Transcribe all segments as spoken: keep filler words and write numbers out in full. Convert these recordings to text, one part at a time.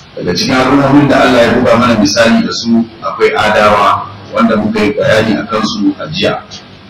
daga cikin al'ummomin da Allah ya buga mana misali da su akwai adawa wanda muka yi bayani a kansu a jiya.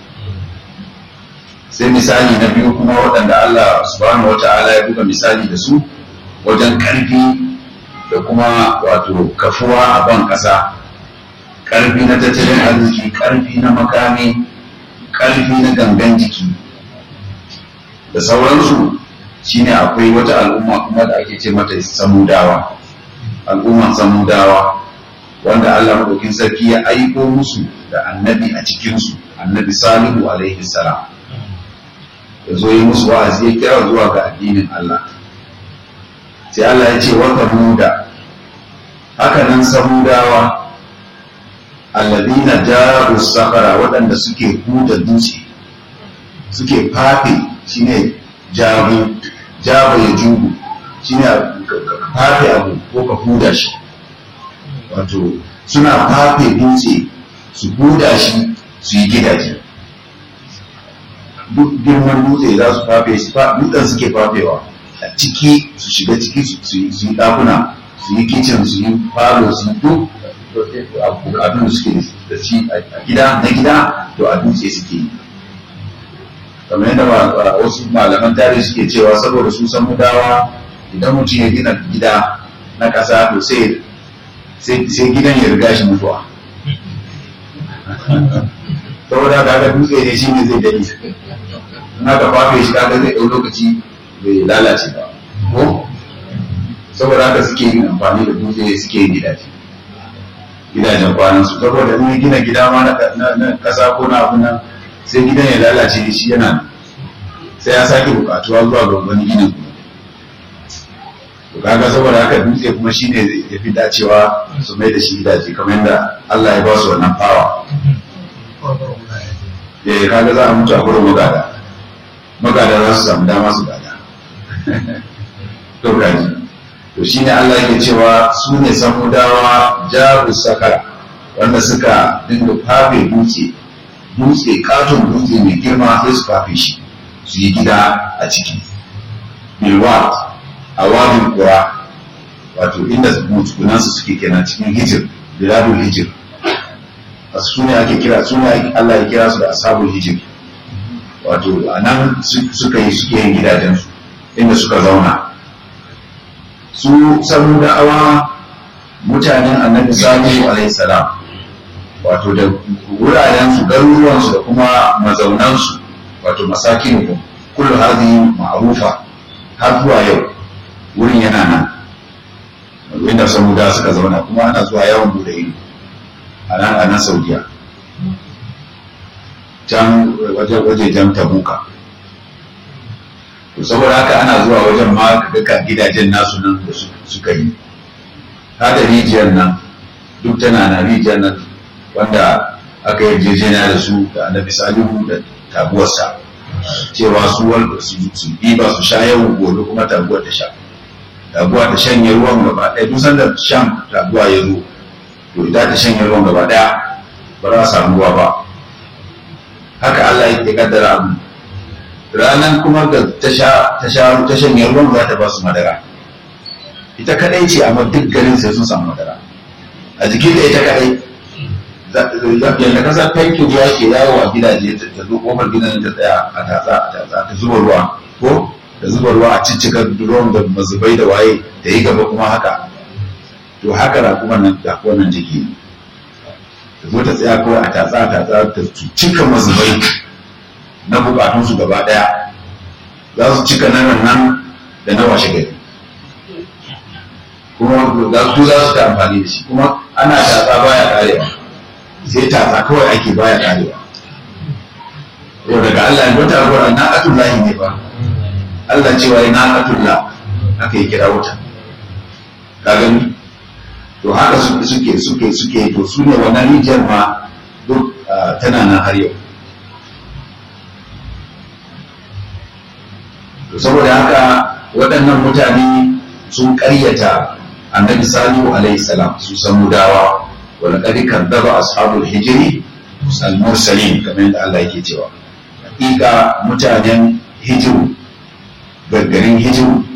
Sai misali na biyu kuma waɗanda Allah subhanahu wata'ala ya buga misali da su wajen ƙarfi da kuma wato kafuwa a ban ƙasa, ƙarfi na tattalin arziki, ƙarfi na makami, ƙarfi na gangan jiki da sauransu. Shine akwai wata al'umma kuma da ake ce mata samudawa, al'umman samudawa wanda Allah madaukin sarki ya aiko musu da annabi a cikinsu, annabi Salihu alaihi salam, ya zo yi musu wa'azi ya kira zuwa ga addinin Allah. Sai Allah ya ce wa samuda, haka nan samudawa alladina jabu sakara, waɗanda suke huda dutse, suke fafe, shine jabu jabu ya jubu, shine fafe abu ko ka huda shi, wato suna fafe dutse su huda shi su yi gidaje. Duk girman dutse za su fafe shi, dutsen suke fafewa a ciki, su shiga ciki su yi ɗakuna, su yi kicin, su yi falo, su yi duk abin da suke da shi a gida na gida, to a dutse suke yi. Kamar yadda wasu malaman tarihi suke cewa saboda su samudawa idan mutum ya gina gida na ƙasa to sai gidan ya riga shi mutuwa. Saboda kaga dutse ne shi ne zai dani, na ka fafe shi kaga zai ɗau lokaci bai lalace ba ko. Saboda haka suke yin amfani da dutse suke yin gidaje, gidajen kwanan su. Saboda in gina gida ma na ƙasa ko na abu nan, sai gidan ya lalace shi yana, sai ya sake bukatuwa zuwa ga wani ginin. To kaga saboda haka dutse kuma shine ya fi dacewa su mai da shi gidaje, kamar yadda Allah ya ba su wannan fawa. Eh kaga za a mutu a gurin magada, magada za su samu dama su gada. To kaji, to shine Allah yake cewa su ne samudawa jaru sakara, wanda suka dinga fafe dutse, dutse katon dutse mai girma sai su fafe shi su yi gida a ciki. Bilwat a wadin kura, wato inda mutukunansu suke kenan cikin hijir, biladul hijir. A su ne ake kira, su ne Allah ya kira su da ashabul hijir, wato a nan suka yi suke yin gidajensu inda suka zauna. Su samudawa mutanen annabi Salihu alaihi salam, wato da wurarensu, garuruwansu da kuma mazaunansu, wato masakinukum kullu hadhihi ma'rufa, har zuwa yau wurin yana nan inda samuda suka zauna, kuma ana zuwa yawon bude ido a nan a nan Saudiya, can waje jan Tabuka. To saboda haka ana zuwa wajen ma duka gidajen nasu nan da suka yi, hada rijiyar nan duk tana na rijiyar nan wanda aka yi jejena da su da annabi Salihu da taguwarsa, cewa su su ɗiba su sha yau, gobe kuma taguwar ta sha, taguwa ta shanye ruwan gaba ɗaya. Duk sanda shan taguwa ya zo to ita ta shanye ruwan gaba ɗaya, ba za a samu ruwa ba. Haka Allah ya kaddara abu. Ranan kuma da ta sha ta sha ta shanye ruwan za ta ba su madara. Ita kadai ce, amma duk garin sai sun samu madara a jikin da ita kadai. Yadda kasa tankin ruwa ke yawo a gidaje, ta zo kofar gidan ta tsaya a tatsa a tatsa ta zuba ruwa, ko da zuba ruwa a ciccika ruwan da mazubai da waye, ta yi gaba kuma haka. To haka da kuma nan da wannan jiki ta zo ta tsaya kawai a tatsa a tatsa ta cika mazubai na bukatunsu gaba daya, za su cika nan nan da na washe gari, kuma za su za su ta amfani da shi. Kuma ana tatsa baya karewa, sai tatsa kawai ake baya karewa. Yau daga Allah ya wata alwara na atullahi ne ba, Allah cewa ya na atullah aka yi kira wuta, ka gani. To haka suke suke suke to su ne wannan rijiyar ma duk tana nan har yau. To saboda haka waɗannan mutane sun ƙaryata annabi Salihu alaihi salam, su samudawa. ولقد كذب أصحاب الحجر المرسلين كما يقول الله yake cewa hakika mutanen hijiru gargarin hijiru